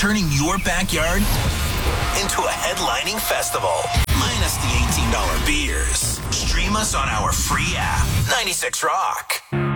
turning your backyard into a headlining festival. Minus the $18 beers. Stream us on our free app, 96 Rock.